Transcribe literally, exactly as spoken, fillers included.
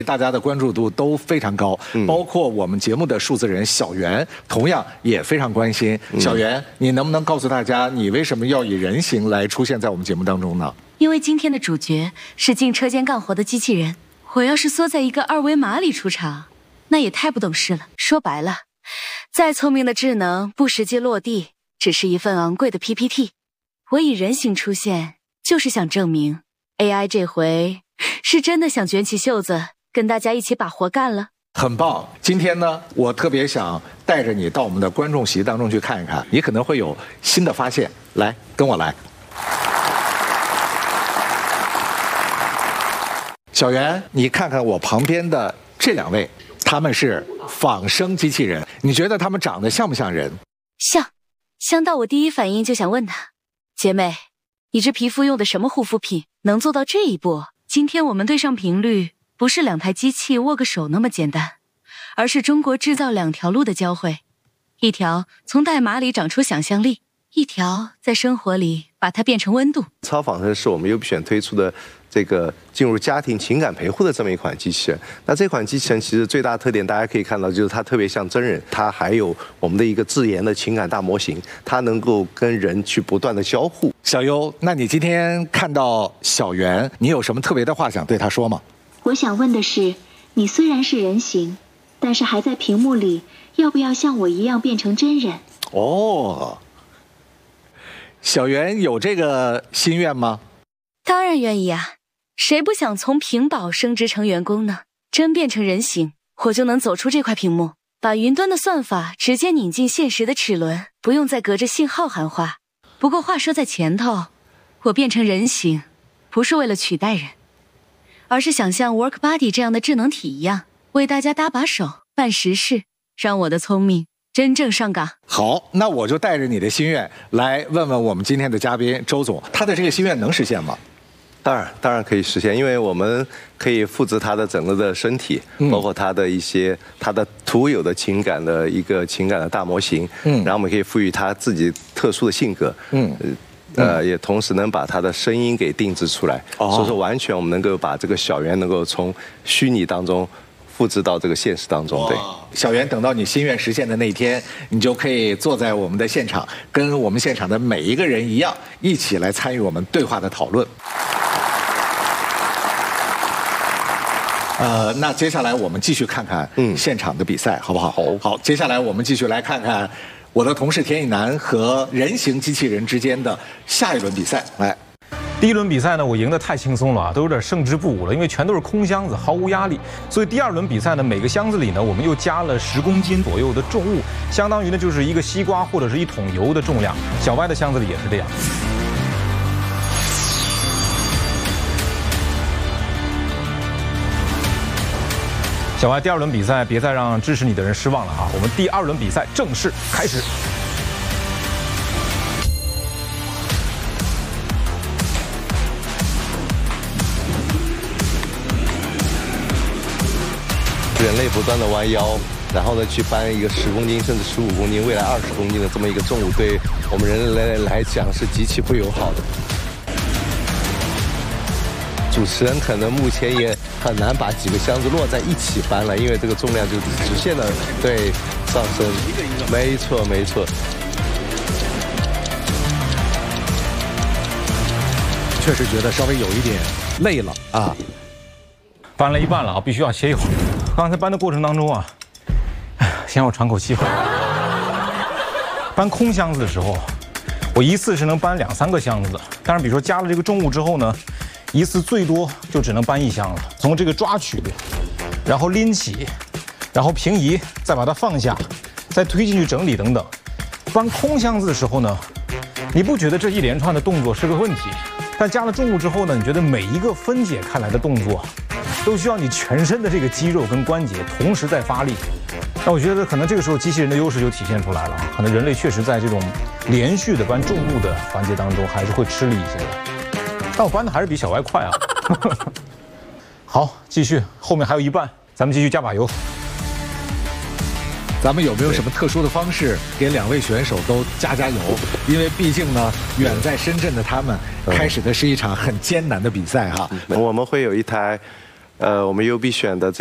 大家的关注度都非常高，嗯、包括我们节目的数字人小袁，同样也非常关心。嗯、小袁，你能不能告诉大家，你为什么要以人形来出现在我们节目当中呢？ 因为今天的主角是进车间干活的机器人，我要是缩在一个二维码里出场，那也太不懂事了。说白了，再聪明的智能不实际落地，只是一份昂贵的 P P T。我以人形出现，就是想证明 A I 这回是真的想卷起袖子跟大家一起把活干了。 很棒！今天呢，我特别想带着你到我们的观众席当中去看一看，你可能会有新的发现。来，跟我来。小袁，你看看我旁边的这两位，他们是仿生机器人，你觉得他们长得像不像人？ 像，像到我第一反应就想问他，姐妹，你这皮肤用的什么护肤品，能做到这一步？今天我们对上频率，不是两台机器握个手那么简单，而是中国制造两条路的交汇，一条从代码里长出想象力，一条在生活里把它变成温度。 超仿生是我们优必选推出的这个进入家庭情感陪护的这么一款机器人。那这款机器人其实最大的特点，大家可以看到就是它特别像真人，它还有我们的一个自研的情感大模型，它能够跟人去不断的交互。 小优，那你今天看到小袁，你有什么特别的话想对他说吗？ 我想问的是，你虽然是人形，但是还在屏幕里，要不要像我一样变成真人？ 哦，小袁有这个心愿吗？ 当然愿意啊，谁不想从屏保升职成员工呢？真变成人形，我就能走出这块屏幕，把云端的算法直接拧进现实的齿轮，不用再隔着信号喊话。不过话说在前头，我变成人形，不是为了取代人，而是想像 WorkBuddy 这样的智能体一样，为大家搭把手，办实事，让我的聪明真正上岗。 好，那我就带着你的心愿来问问我们今天的嘉宾周总，他的这个心愿能实现吗？ 当然，当然可以实现，因为我们可以复制他的整个的身体，嗯、包括他的一些他的独有的情感的一个情感的大模型，嗯，然后我们可以赋予他自己特殊的性格，嗯。呃，也同时能把他的声音给定制出来，哦、所以说完全我们能够把这个小袁能够从虚拟当中复制到这个现实当中。对， 小袁，等到你心愿实现的那天，你就可以坐在我们的现场，跟我们现场的每一个人一样，一起来参与我们对话的讨论。呃，那接下来我们继续看看嗯现场的比赛，好不好？ 好， 好，接下来我们继续来看看我的同事田以南和人形机器人之间的下一轮比赛。来， 第一轮比赛呢，我赢得太轻松了啊，都有点胜之不武了，因为全都是空箱子，毫无压力。所以第二轮比赛呢，每个箱子里呢，我们又加了十公斤左右的重物，相当于呢就是一个西瓜或者是一桶油的重量。小歪的箱子里也是这样。小歪，第二轮比赛别再让支持你的人失望了啊！我们第二轮比赛正式开始。 人类不断的弯腰，然后呢去搬一个十公斤甚至十五公斤、未来二十公斤的这么一个重物，对我们人类来讲是极其不友好的。主持人可能目前也很难把几个箱子摞在一起搬了，因为这个重量就直线的对上升。没错没错。 确实觉得稍微有一点累了啊。 搬了一半了啊，必须要歇一会儿。刚才搬的过程当中啊，先让我喘口气。搬空箱子的时候，我一次是能搬两三个箱子的，但是比如说加了这个重物之后呢，一次最多就只能搬一箱子。从这个抓取，然后拎起，然后平移，再把它放下，再推进去整理等等。搬空箱子的时候呢，你不觉得这一连串的动作是个问题？但加了重物之后呢，你觉得每一个分解开来的动作，都需要你全身的这个肌肉跟关节同时在发力。那我觉得可能这个时候机器人的优势就体现出来了，可能人类确实在这种连续的搬重物的环节当中还是会吃力一些的。但我搬的还是比小歪快啊。好，继续，后面还有一半，咱们继续加把油。 咱们有没有什么特殊的方式给两位选手都加加油？因为毕竟呢，远在深圳的他们开始的是一场很艰难的比赛哈。 我们会有一台呃，我们 U B 选的这